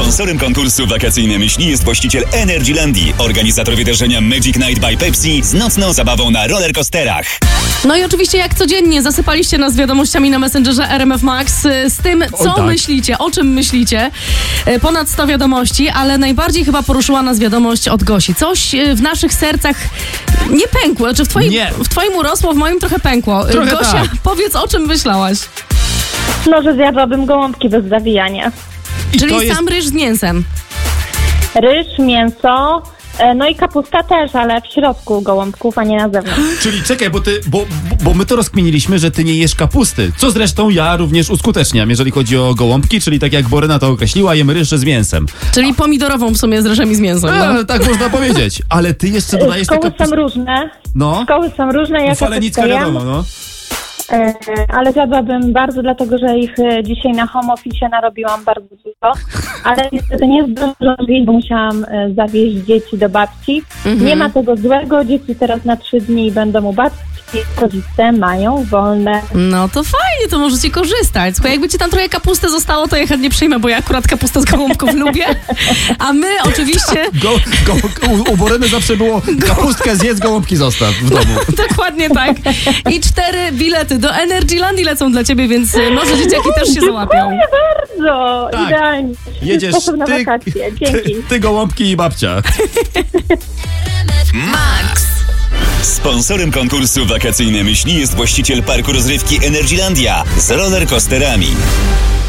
Sponsorem konkursu Wakacyjne Myśli jest właściciel Energylandii, organizator wydarzenia Magic Night by Pepsi z nocną zabawą na rollercoasterach. No i oczywiście jak codziennie zasypaliście nas wiadomościami na Messengerze RMF Max z tym, co myślicie, o czym myślicie. Ponad 100 wiadomości, ale najbardziej chyba poruszyła nas wiadomość od Gosi. Coś w naszych sercach nie pękło, znaczy w twoim urosło, w moim trochę pękło. Trochę Gosia, tak. powiedz, o czym myślałaś? No, że zjadłabym gołąbki bez zawijania. Czyli sam ryż z mięsem. Ryż, mięso, no i kapusta też, ale w środku gołąbków, a nie na zewnątrz. Czyli czekaj, bo my to rozkminiliśmy, że ty nie jesz kapusty. Co zresztą ja również uskuteczniam, jeżeli chodzi o gołąbki, czyli tak jak Boryna to określiła, jem ryż z mięsem. Czyli pomidorową w sumie z ryżem i z mięsem. No. Tak można powiedzieć. Ale ty jeszcze dodajesz te Szkoły kapusty. są różne. No. Szkoły są różne, ja Falenicka kapustę jem, wiadomo, no. ale zjadłabym bardzo, dlatego że ich dzisiaj na home office narobiłam bardzo dużo, ale niestety nie zdążyłam zjeść, bo musiałam zawieźć dzieci do babci. Nie ma tego złego, dzieci teraz na 3 dni będą u babci, rodzice mają wolne. No to fajnie, to możecie korzystać. Słuchaj, jakby ci tam trochę kapusty zostało, to ja chętnie przyjmę, bo ja akurat kapustę z gołąbków lubię. A my oczywiście... U Boryny zawsze było kapustkę zjedz, gołąbki zostaw w domu. Dokładnie tak. I 4 bilety do Energylandii lecą dla ciebie, więc może dzieciaki też się załapią. Dziękuję bardzo, Tak. idealnie. Jedziesz Sposób na wakacje, dzięki. ty gołąbki i babcia. Max. Sponsorem konkursu Wakacyjne Myśli jest właściciel parku rozrywki Energylandia z rollercoasterami.